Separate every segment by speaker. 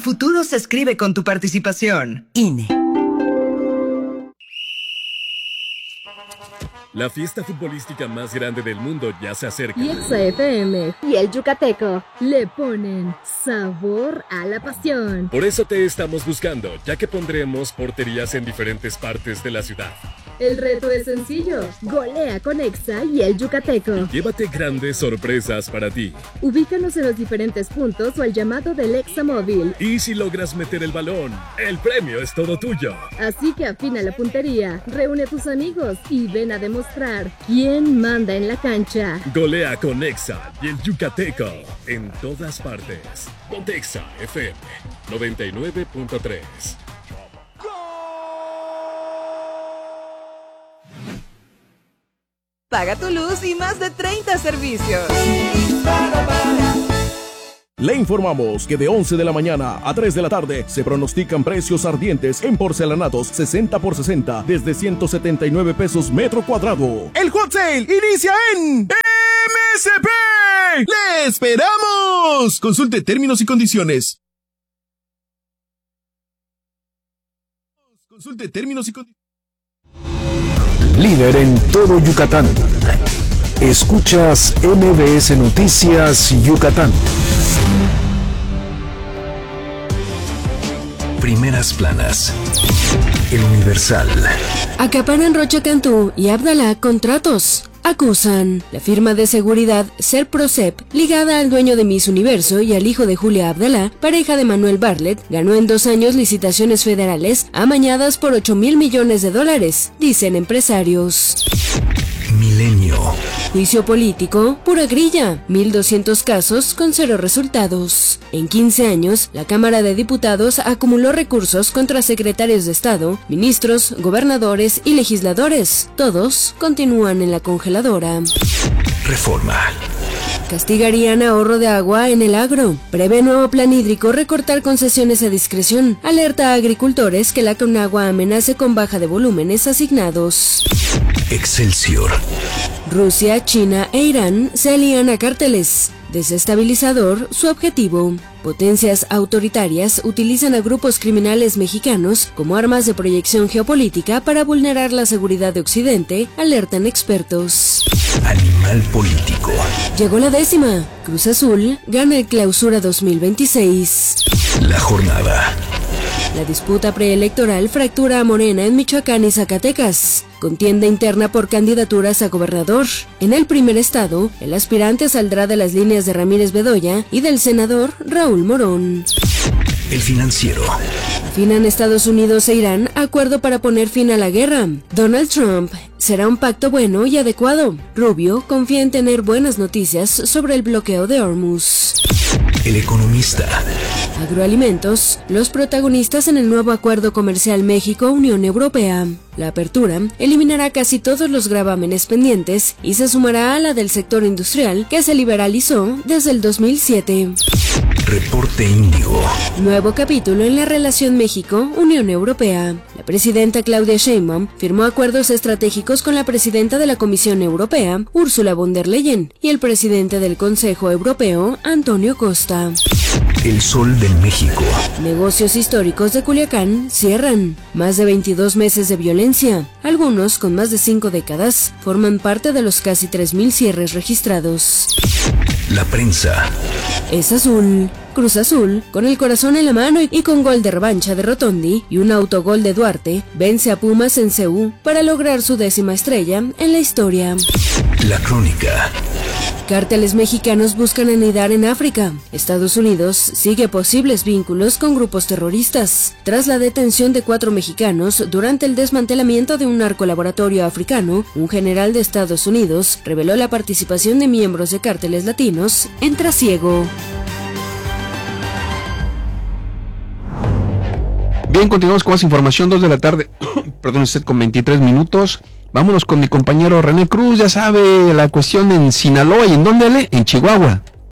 Speaker 1: futuro se escribe con tu participación. INE.
Speaker 2: La fiesta futbolística más grande del mundo ya se acerca.
Speaker 3: Y Exa FM y el Yucateco le ponen sabor a la pasión.
Speaker 2: Por eso te estamos buscando, ya que pondremos porterías en diferentes partes de la ciudad.
Speaker 3: El reto es sencillo. Golea con Exa y el Yucateco.
Speaker 2: Llévate grandes sorpresas para ti.
Speaker 3: Ubícanos en los diferentes puntos o al llamado del Exa móvil.
Speaker 2: Y si logras meter el balón, el premio es todo tuyo.
Speaker 3: Así que afina la puntería, reúne a tus amigos y ven a demostrar quién manda en la cancha.
Speaker 2: Golea con Exa y el Yucateco en todas partes. Ponte Exa FM 99.3.
Speaker 4: Paga tu luz y más de 30 servicios.
Speaker 5: Le informamos que de 11 de la mañana a 3 de la tarde se pronostican precios ardientes en porcelanatos 60 por 60 desde 179 pesos metro cuadrado.
Speaker 6: El hot sale inicia en MSP. ¡Le esperamos! Consulte términos y condiciones. Consulte términos y condiciones.
Speaker 7: Líder en todo Yucatán. Escuchas MBS Noticias Yucatán. Primeras planas. El Universal.
Speaker 8: Acaparan Rocha Cantú y Abdalá contratos. Acusan la firma de seguridad Serprocep, ligada al dueño de Miss Universo y al hijo de Julia Abdalá, pareja de Manuel Bartlett, ganó en 2 años licitaciones federales amañadas por $8,000 millones, dicen empresarios.
Speaker 7: Milenio.
Speaker 8: Juicio político, pura grilla, 1,200 casos con 0 resultados. En 15 años, la Cámara de Diputados acumuló recursos contra secretarios de Estado, ministros, gobernadores y legisladores. Todos continúan en la congeladora.
Speaker 7: Reforma.
Speaker 8: Castigarían ahorro de agua en el agro. Prevé nuevo plan hídrico recortar concesiones a discreción. Alerta a agricultores que la Conagua amenace con baja de volúmenes asignados.
Speaker 7: Excelsior.
Speaker 8: Rusia, China e Irán se alían a cárteles. Desestabilizador su objetivo. Potencias autoritarias utilizan a grupos criminales mexicanos como armas de proyección geopolítica para vulnerar la seguridad de Occidente, alertan expertos.
Speaker 7: Animal político.
Speaker 8: Llegó la 10ª. Cruz Azul gana el Clausura 2026.
Speaker 7: La jornada.
Speaker 8: La disputa preelectoral fractura a Morena en Michoacán y Zacatecas. Contienda interna por candidaturas a gobernador. En el primer estado, el aspirante saldrá de las líneas de Ramírez Bedoya y del senador Raúl Morón.
Speaker 7: El Financiero.
Speaker 8: Afinan Estados Unidos e Irán acuerdo para poner fin a la guerra. Donald Trump. Será un pacto bueno y adecuado. Rubio confía en tener buenas noticias sobre el bloqueo de Hormuz.
Speaker 7: El Economista.
Speaker 8: Agroalimentos, los protagonistas en el nuevo acuerdo comercial México-Unión Europea. La apertura eliminará casi todos los gravámenes pendientes y se sumará a la del sector industrial que se liberalizó desde el 2007.
Speaker 7: Reporte Índigo.
Speaker 8: Nuevo capítulo en la relación México-Unión Europea. La presidenta Claudia Sheinbaum firmó acuerdos estratégicos con la presidenta de la Comisión Europea, Ursula von der Leyen, y el presidente del Consejo Europeo, Antonio Costa.
Speaker 7: El Sol de México.
Speaker 8: Negocios históricos de Culiacán cierran. Más de 22 meses de violencia. Algunos, con más de 5 décadas, forman parte de los casi 3,000 cierres registrados.
Speaker 7: La prensa.
Speaker 8: Es azul. Cruz Azul, con el corazón en la mano y con gol de revancha de Rotondi y un autogol de Duarte, vence a Pumas en CU para lograr su 10ª estrella en la historia.
Speaker 7: La Crónica.
Speaker 8: Cárteles mexicanos buscan anidar en África. Estados Unidos sigue posibles vínculos con grupos terroristas. Tras la detención de 4 mexicanos durante el desmantelamiento de un narcolaboratorio africano, un general de Estados Unidos reveló la participación de miembros de cárteles latinos en trasiego.
Speaker 9: Bien, continuamos con más información, 2 de la tarde, perdón, usted con 23 minutos. Vámonos con mi compañero René Cruz, ya sabe la cuestión en Sinaloa. ¿Y en dónde, Ale? En Chihuahua.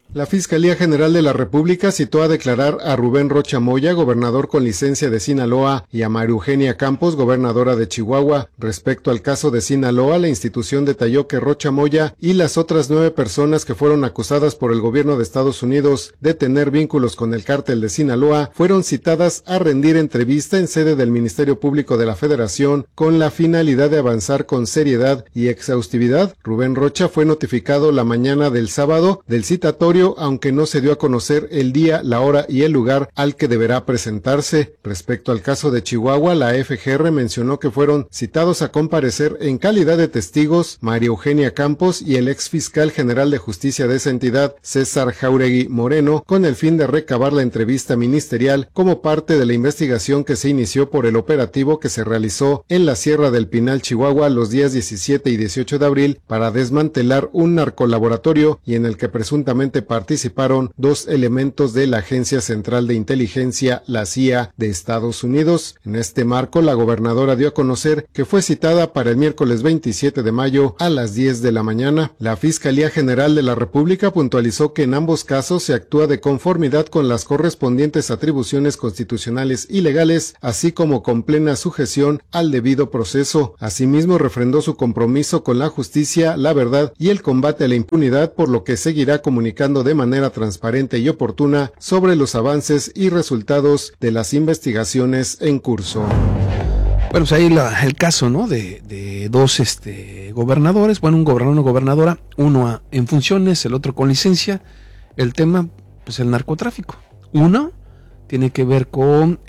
Speaker 10: La Fiscalía General de la República citó a declarar a Rubén Rocha Moya, gobernador con licencia de Sinaloa, y a María Eugenia Campos, gobernadora de Chihuahua. Respecto al caso de Sinaloa, la institución detalló que Rocha Moya y las otras 9 personas que fueron acusadas por el gobierno de Estados Unidos de tener vínculos con el cártel de Sinaloa fueron citadas a rendir entrevista en sede del Ministerio Público de la Federación con la finalidad de avanzar con seriedad y exhaustividad. Rubén Rocha fue notificado la mañana del sábado del citatorio, aunque no se dio a conocer el día, la hora y el lugar al que deberá presentarse. Respecto al caso de Chihuahua, la FGR mencionó que fueron citados a comparecer en calidad de testigos María Eugenia Campos y el ex fiscal general de justicia de esa entidad, César Jauregui Moreno, con el fin de recabar la entrevista ministerial como parte de la investigación que se inició por el operativo que se realizó en la Sierra del Pinal, Chihuahua, los días 17 y 18 de abril para desmantelar un narcolaboratorio y en el que presuntamente participaron 2 elementos de la Agencia Central de Inteligencia, la CIA, de Estados Unidos. En este marco, la gobernadora dio a conocer que fue citada para el miércoles 27 de mayo a las 10 de la mañana. La Fiscalía General de la República puntualizó que en ambos casos se actúa de conformidad con las correspondientes atribuciones constitucionales y legales, así como con plena sujeción al debido proceso. Asimismo, refrendó su compromiso con la justicia, la verdad y el combate a la impunidad, por lo que seguirá comunicando de manera transparente y oportuna sobre los avances y resultados de las investigaciones en curso.
Speaker 9: Bueno, pues ahí el caso, ¿no? De 2 gobernadores, bueno, un gobernador, una gobernadora, uno en funciones, el otro con licencia. El tema, pues el narcotráfico. Uno tiene que ver con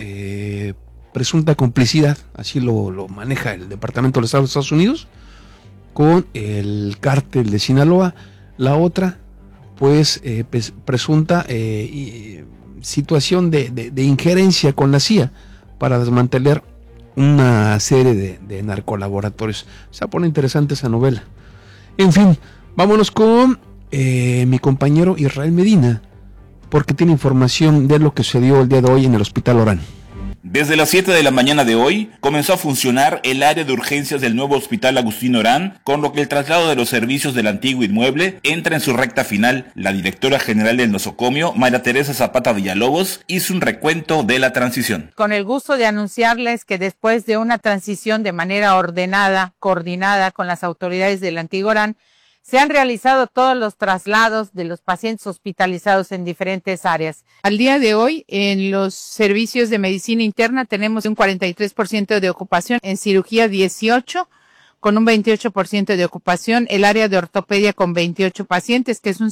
Speaker 9: presunta complicidad, así lo maneja el Departamento del Estado de Estados Unidos, con el cártel de Sinaloa. La otra, pues presunta situación de injerencia con la CIA para desmantelar una serie de narcolaboratorios. Se pone interesante esa novela. En fin, vámonos con mi compañero Israel Medina, porque tiene información de lo que sucedió el día de hoy en el Hospital Orán.
Speaker 11: Desde las 7 de la mañana de hoy comenzó a funcionar el área de urgencias del nuevo Hospital Agustín Orán, con lo que el traslado de los servicios del antiguo inmueble entra en su recta final. La directora general del nosocomio, María Teresa Zapata Villalobos, hizo un recuento de la transición.
Speaker 12: Con el gusto de anunciarles que después de una transición de manera ordenada, coordinada con las autoridades del antiguo Orán, se han realizado todos los traslados de los pacientes hospitalizados en diferentes áreas. Al día de hoy, en los servicios de medicina interna tenemos un 43% de ocupación, en cirugía 18%, con un 28% de ocupación, el área de ortopedia con 28 pacientes, que es un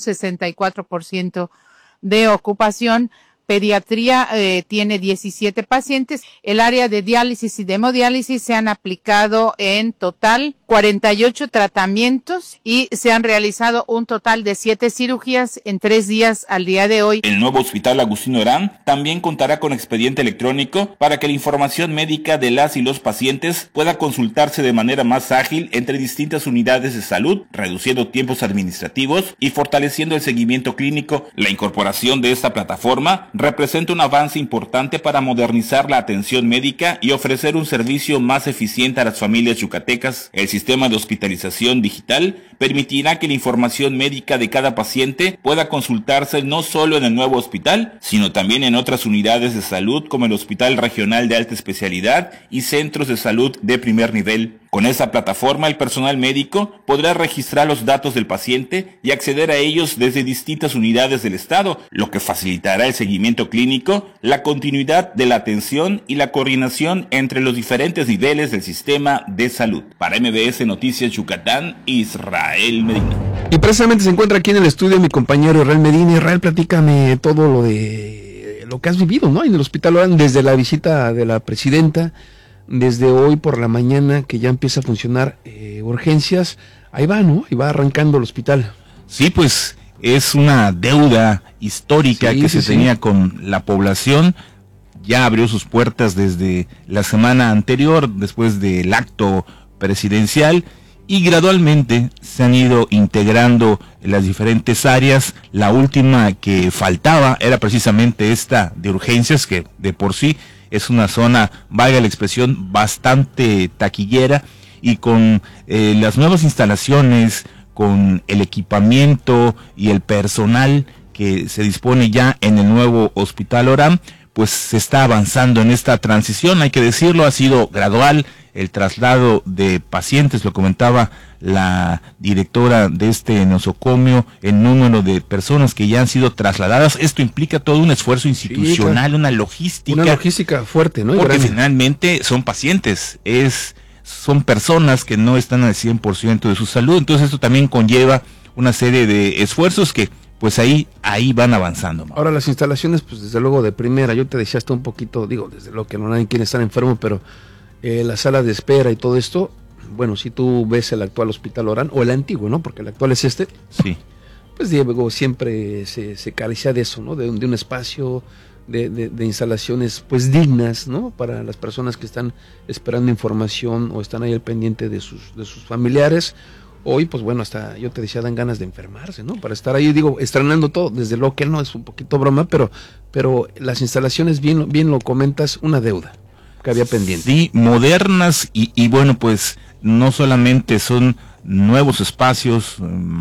Speaker 12: 64% de ocupación. Pediatría tiene 17 pacientes. El área de diálisis y de hemodiálisis se han aplicado en total 48 tratamientos y se han realizado un total de 7 cirugías en 3 días al día de hoy.
Speaker 11: El nuevo Hospital Agustín Orán también contará con expediente electrónico para que la información médica de las y los pacientes pueda consultarse de manera más ágil entre distintas unidades de salud, reduciendo tiempos administrativos y fortaleciendo el seguimiento clínico. La incorporación de esta plataforma representa un avance importante para modernizar la atención médica y ofrecer un servicio más eficiente a las familias yucatecas. El sistema de hospitalización digital permitirá que la información médica de cada paciente pueda consultarse no solo en el nuevo hospital, sino también en otras unidades de salud como el Hospital Regional de Alta Especialidad y centros de salud de primer nivel. Con esta plataforma, el personal médico podrá registrar los datos del paciente y acceder a ellos desde distintas unidades del estado, lo que facilitará el seguimiento clínico, la continuidad de la atención y la coordinación entre los diferentes niveles del sistema de salud. Para MBS Noticias Yucatán, Israel Medina.
Speaker 9: Y precisamente se encuentra aquí en el estudio mi compañero Israel Medina. Israel, platícame todo lo que has vivido, ¿no? En el Hospital Orán, desde la visita de la presidenta, desde hoy por la mañana que ya empieza a funcionar urgencias. Ahí va, ¿no? Ahí va arrancando el hospital.
Speaker 13: Sí, pues es una deuda histórica que se tenía con la población. Ya abrió sus puertas desde la semana anterior, después del acto presidencial, y gradualmente se han ido integrando en las diferentes áreas. La última que faltaba era precisamente esta de urgencias, que de por sí es una zona, valga la expresión, bastante taquillera, y con las nuevas instalaciones, con el equipamiento y el personal que se dispone ya en el nuevo Hospital Orán, pues se está avanzando en esta transición, hay que decirlo, ha sido gradual el traslado de pacientes, lo comentaba la directora de este nosocomio, el número de personas que ya han sido trasladadas. Esto implica todo un esfuerzo institucional, una logística fuerte, ¿no? Porque finalmente son pacientes, son personas que no están al 100% de su salud, entonces esto también conlleva una serie de esfuerzos que pues ahí van avanzando.
Speaker 9: Ahora las instalaciones, pues desde luego de primera, yo te decía hasta un poquito, desde luego que no nadie quiere estar enfermo, pero la sala de espera y todo esto, bueno, si tú ves el actual Hospital Orán, o el antiguo, ¿no? Porque el actual es este.
Speaker 13: Sí.
Speaker 9: Pues Diego siempre se carecía de eso, ¿no? De un espacio, de instalaciones pues dignas, ¿no? Para las personas que están esperando información o están ahí al pendiente de sus familiares. Hoy, pues bueno, hasta yo te decía, dan ganas de enfermarse, ¿no? Para estar ahí, estrenando todo, desde lo que no es un poquito broma, pero las instalaciones, bien lo comentas, una deuda que había pendiente.
Speaker 13: Sí, modernas y bueno, pues no solamente son nuevos espacios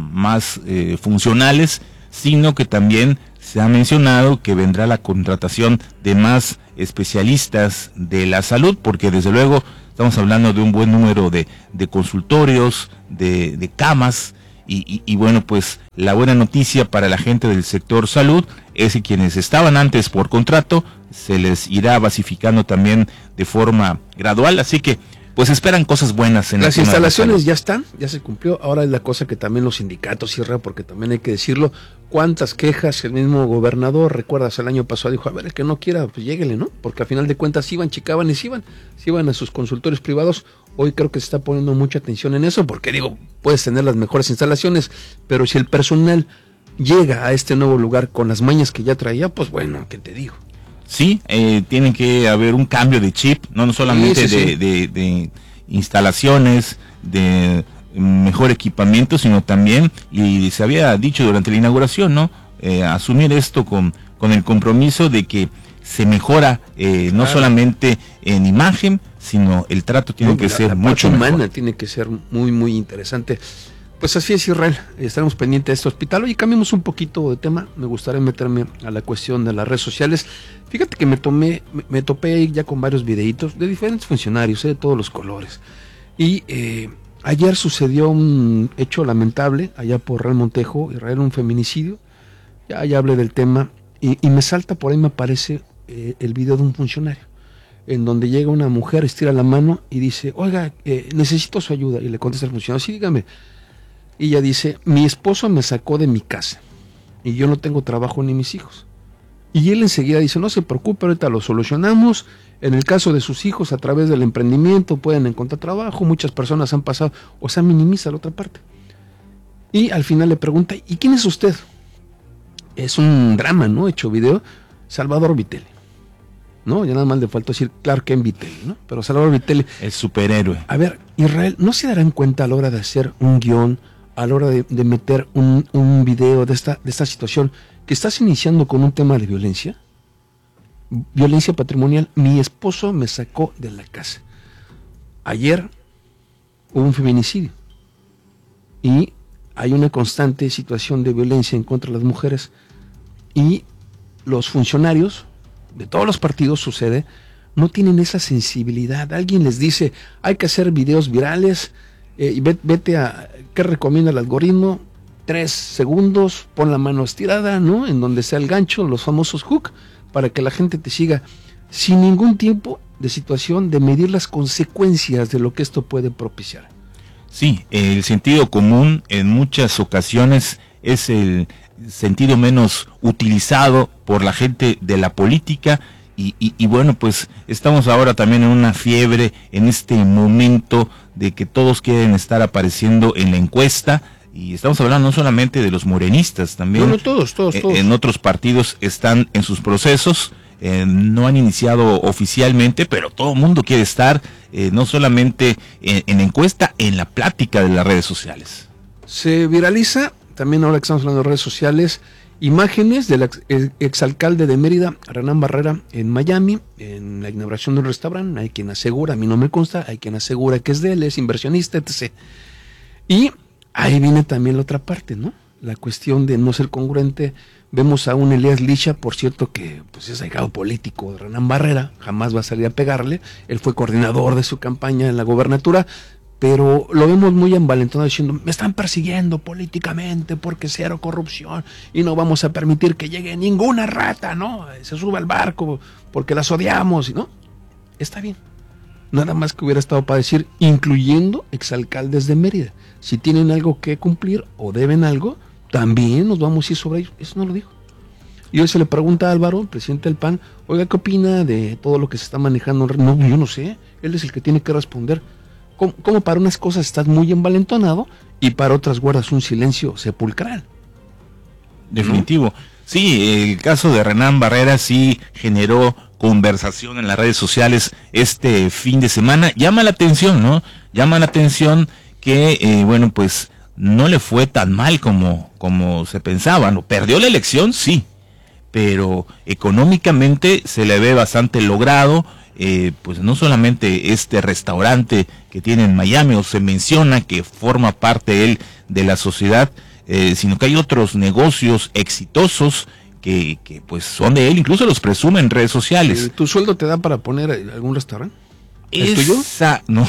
Speaker 13: más funcionales, sino que también se ha mencionado que vendrá la contratación de más especialistas de la salud, porque desde luego estamos hablando de un buen número de consultorios, de camas, y bueno, pues la buena noticia para la gente del sector salud es que quienes estaban antes por contrato se les irá basificando también de forma gradual, así que pues esperan cosas buenas en
Speaker 9: las instalaciones. Ya están, ya se cumplió. Ahora es la cosa que también los sindicatos cierran, porque también hay que decirlo, cuántas quejas el mismo gobernador, recuerdas, el año pasado dijo, a ver, el que no quiera, pues lléguele, ¿no? Porque al final de cuentas iban, chicaban y se iban a sus consultorios privados. Hoy creo que se está poniendo mucha atención en eso, porque puedes tener las mejores instalaciones, pero si el personal llega a este nuevo lugar con las mañas que ya traía, pues bueno, ¿qué te digo?
Speaker 13: Sí, tiene que haber un cambio de chip, no solamente de instalaciones, de mejor equipamiento, sino también, y se había dicho durante la inauguración, ¿no? Asumir esto con el compromiso de que se mejora no solamente en imagen, sino el trato tiene que ser mucho mejor.
Speaker 9: Humana tiene que ser muy, muy interesante. Pues así es, Israel, estaremos pendientes de este hospital. Oye, cambiemos un poquito de tema, me gustaría meterme a la cuestión de las redes sociales. Fíjate que me topé ahí ya con varios videitos de diferentes funcionarios, de todos los colores. Y ayer sucedió un hecho lamentable, allá por Real Montejo, Israel, un feminicidio. Ya hablé del tema, y me salta por ahí, me aparece el video de un funcionario, en donde llega una mujer, estira la mano y dice, oiga, necesito su ayuda. Y le contesta el funcionario, sí, dígame. Y ella dice, mi esposo me sacó de mi casa y yo no tengo trabajo ni mis hijos. Y él enseguida dice, no se preocupe, ahorita lo solucionamos. En el caso de sus hijos, a través del emprendimiento pueden encontrar trabajo, muchas personas han pasado, o sea, minimiza la otra parte. Y al final le pregunta, ¿y quién es usted? Es un drama, ¿no? Hecho video, Salvador Vitele. ¿No? Ya nada más le faltó decir Clark Kent Vitele, ¿no? Pero Salvador Vitele.
Speaker 13: El superhéroe.
Speaker 9: A ver, Israel, ¿no se darán cuenta a la hora de hacer un guión, a la hora de meter un video de esta situación, que estás iniciando con un tema de violencia patrimonial? Mi esposo me sacó de la casa. Ayer hubo un feminicidio y hay una constante situación de violencia en contra de las mujeres, y los funcionarios de todos los partidos no tienen esa sensibilidad. Alguien les dice, hay que hacer videos virales, y vete a, ¿qué recomienda el algoritmo? 3 segundos, pon la mano estirada, ¿no? En donde sea el gancho, los famosos hook, para que la gente te siga, sin ningún tiempo de situación de medir las consecuencias de lo que esto puede propiciar.
Speaker 13: Sí, el sentido común en muchas ocasiones es el sentido menos utilizado por la gente de la política, y bueno, pues estamos ahora también en una fiebre, en este momento de que todos quieren estar apareciendo en la encuesta, y estamos hablando no solamente de los morenistas, también
Speaker 9: todos.
Speaker 13: En otros partidos están en sus procesos, no han iniciado oficialmente, pero todo el mundo quiere estar no solamente en la encuesta, en la plática de las redes sociales.
Speaker 9: Se viraliza también, ahora que estamos hablando de redes sociales, imágenes del exalcalde de Mérida, Renán Barrera, en Miami, en la inauguración de un restaurante. Hay quien asegura, a mí no me consta, hay quien asegura que es de él, es inversionista, etc. Y ahí viene también la otra parte, ¿no? la cuestión de no ser congruente. Vemos a un Elías Licha, por cierto, que pues es ahijado político de Renán Barrera, jamás va a salir a pegarle. Él fue coordinador de su campaña en la gobernatura, pero lo vemos muy envalentonado diciendo, me están persiguiendo políticamente porque cero corrupción y no vamos a permitir que llegue ninguna rata, ¿no? Se suba al barco porque las odiamos, ¿no? Está bien. Nada más que hubiera estado para decir, incluyendo exalcaldes de Mérida. Si tienen algo que cumplir o deben algo, también nos vamos a ir sobre ellos. Eso no lo dijo. Y hoy se le pregunta a Álvaro, el presidente del PAN, oiga, ¿qué opina de todo lo que se está manejando? No, yo no sé. Él es el que tiene que responder. ¿Cómo para unas cosas estás muy envalentonado y para otras guardas un silencio sepulcral?
Speaker 13: Definitivo. ¿No? Sí, el caso de Renán Barrera sí generó conversación en las redes sociales este fin de semana. Llama la atención, ¿no? Llama la atención que, bueno, pues no le fue tan mal como se pensaba, ¿no? Perdió la elección, sí, pero económicamente se le ve bastante logrado. Pues no solamente este restaurante que tiene en Miami, o se menciona que forma parte él de la sociedad, sino que hay otros negocios exitosos que pues son de él, incluso los presume en redes sociales.
Speaker 9: ¿Tu sueldo te da para poner algún restaurante? ¿Es tuyo?
Speaker 13: No,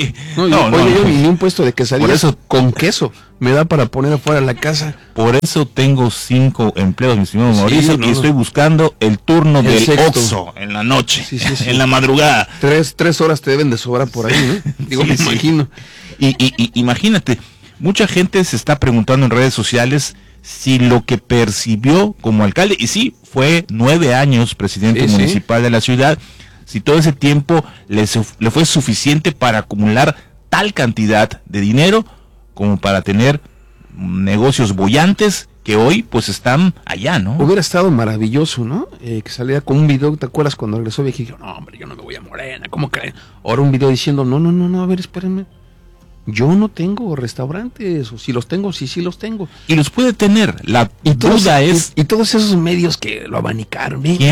Speaker 9: yo ni un puesto de quesadillas con queso me da para poner afuera la casa.
Speaker 13: Por eso tengo 5 empleos, mi estimado Mauricio, y estoy buscando el turno del Oxxo en la noche, en la madrugada.
Speaker 9: 3 horas te deben de sobrar por ahí, ¿no? Digo, me imagino.
Speaker 13: Y imagínate, mucha gente se está preguntando en redes sociales si lo que percibió como alcalde, y sí, fue 9 años presidente municipal de la ciudad, si todo ese tiempo le fue suficiente para acumular tal cantidad de dinero como para tener negocios bollantes que hoy pues están allá, ¿no?
Speaker 9: Hubiera estado maravilloso, ¿no? Que saliera con un video, ¿te acuerdas cuando regresó y dijo, no, hombre, yo no me voy a Morena, ¿cómo creen? Ahora un video diciendo, no, a ver, espérenme. Yo no tengo restaurantes, o si los tengo, sí los tengo.
Speaker 13: Y los puede tener, la duda es...
Speaker 9: Y todos esos medios que lo abanicaron, ven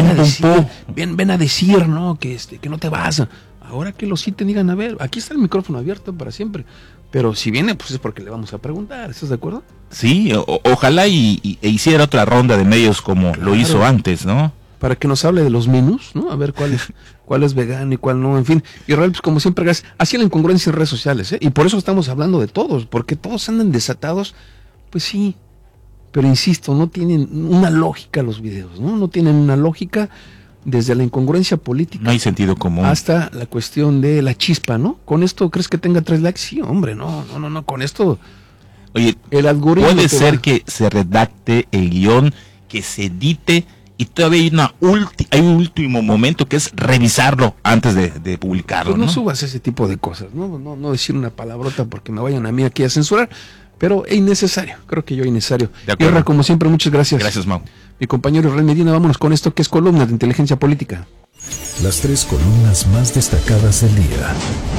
Speaker 9: a decir, ¿no? Que no te vas. Ahora que los citen, digan, a ver, aquí está el micrófono abierto para siempre. Pero si viene, pues es porque le vamos a preguntar, ¿estás de acuerdo?
Speaker 13: Sí, ojalá e hiciera otra ronda de medios como lo hizo antes, ¿no?
Speaker 9: Para que nos hable de los menús, ¿no? A ver cuál es vegano y cuál no, en fin. Y Israel, pues como siempre, así la incongruencia en redes sociales, ¿eh? Y por eso estamos hablando de todos, porque todos andan desatados, pues sí. Pero insisto, no tienen una lógica los videos, ¿no? No tienen una lógica desde la incongruencia política.
Speaker 13: No hay sentido común.
Speaker 9: Hasta la cuestión de la chispa, ¿no? ¿Con esto crees que tenga 3 likes? Sí, hombre, no, con esto...
Speaker 13: Oye,
Speaker 9: el algoritmo
Speaker 13: puede ser que se redacte el guión, que se edite, y todavía hay un último momento que es revisarlo antes de publicarlo.
Speaker 9: Pues no subas ese tipo de cosas, no decir una palabrota porque me vayan a mí aquí a censurar, pero es innecesario, creo que innecesario. Guerra, como siempre, muchas gracias.
Speaker 13: Gracias, Mau.
Speaker 9: Mi compañero Israel Medina, vámonos con esto que es columna de inteligencia política.
Speaker 7: Las 3 columnas más destacadas del día.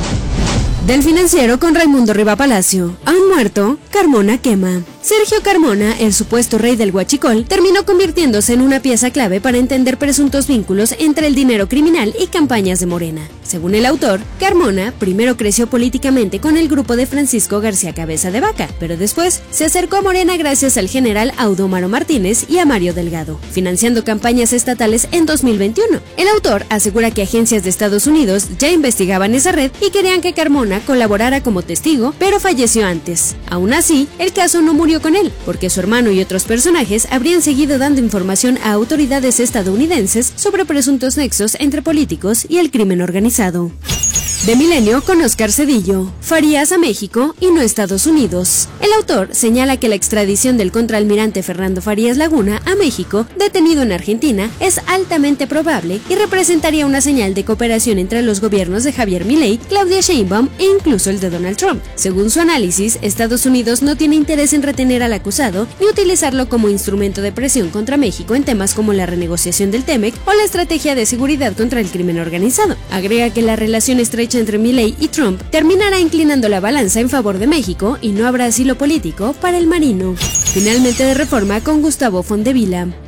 Speaker 8: Del Financiero con Raimundo Riva Palacio. Han muerto, Carmona quema. Sergio Carmona, el supuesto rey del huachicol, terminó convirtiéndose en una pieza clave para entender presuntos vínculos entre el dinero criminal y campañas de Morena. Según el autor, Carmona primero creció políticamente con el grupo de Francisco García Cabeza de Vaca, pero después se acercó a Morena gracias al general Audomaro Martínez y a Mario Delgado, financiando campañas estatales en 2021. El autor asegura que agencias de Estados Unidos ya investigaban esa red y querían que Carmona colaborara como testigo, pero falleció antes. Aún así, el caso no murió con él, porque su hermano y otros personajes habrían seguido dando información a autoridades estadounidenses sobre presuntos nexos entre políticos y el crimen organizado. De Milenio con Oscar Cedillo. Farías a México y no Estados Unidos. El autor señala que la extradición del contraalmirante Fernando Farías Laguna a México, detenido en Argentina, es altamente probable y representaría una señal de cooperación entre los gobiernos de Javier Milei, Claudia Sheinbaum e incluso el de Donald Trump. Según su análisis, Estados Unidos no tiene interés en retener al acusado ni utilizarlo como instrumento de presión contra México en temas como la renegociación del TEMEC o la estrategia de seguridad contra el crimen organizado. Agrega que la relación estrecha entre Milei y Trump terminará inclinando la balanza en favor de México y no habrá asilo político para el marino. Finalmente, de Reforma con Gustavo Fondevila.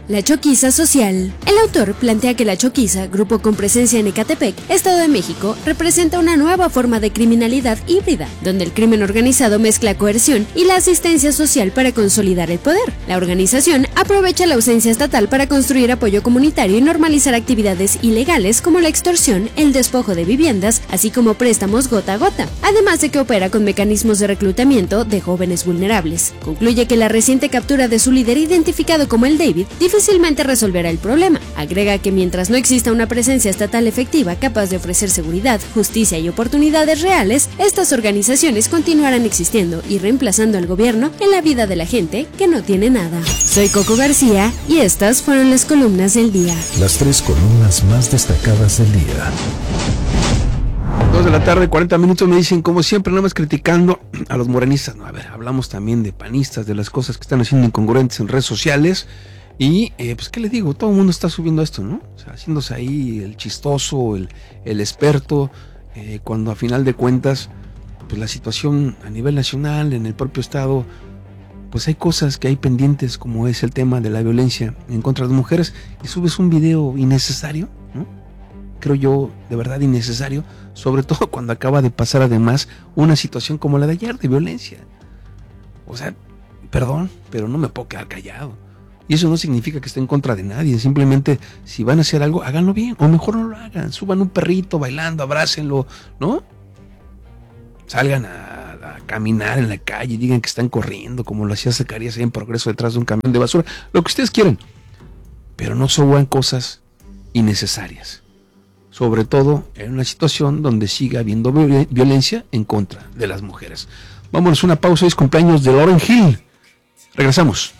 Speaker 8: La Choquiza Social. El autor plantea que la Choquiza, grupo con presencia en Ecatepec, Estado de México, representa una nueva forma de criminalidad híbrida, donde el crimen organizado mezcla coerción y la asistencia social para consolidar el poder. La organización aprovecha la ausencia estatal para construir apoyo comunitario y normalizar actividades ilegales como la extorsión, el despojo de viviendas, así como préstamos gota a gota, además de que opera con mecanismos de reclutamiento de jóvenes vulnerables. Concluye que la reciente captura de su líder, identificado como el David, difícilmente resolverá el problema. Agrega que mientras no exista una presencia estatal efectiva capaz de ofrecer seguridad, justicia y oportunidades reales, estas organizaciones continuarán existiendo y reemplazando al gobierno en la vida de la gente que no tiene nada. Soy Coco García y estas fueron las columnas del día.
Speaker 7: Las 3 columnas más destacadas del día.
Speaker 9: 2 de la tarde, 40 minutos, me dicen, como siempre, nada más criticando a los morenistas. No, a ver, hablamos también de panistas, de las cosas que están haciendo incongruentes en redes sociales. Y, pues, ¿qué les digo? Todo el mundo está subiendo esto, ¿no? O sea, haciéndose ahí el chistoso, el experto, cuando a final de cuentas, pues la situación a nivel nacional, en el propio estado, pues hay cosas que hay pendientes, como es el tema de la violencia en contra de las mujeres, y subes un video innecesario, ¿no? Creo yo, de verdad innecesario, sobre todo cuando acaba de pasar además una situación como la de ayer, de violencia. O sea, perdón, pero no me puedo quedar callado. Y eso no significa que esté en contra de nadie, simplemente si van a hacer algo, háganlo bien, o mejor no lo hagan, suban un perrito bailando, abrácenlo, ¿no? Salgan a caminar en la calle, digan que están corriendo, como lo hacía Zacarías ahí en Progreso detrás de un camión de basura, lo que ustedes quieran, pero no suban cosas innecesarias, sobre todo en una situación donde siga habiendo violencia en contra de las mujeres. Vámonos a una pausa, es cumpleaños de Lauryn Hill, regresamos.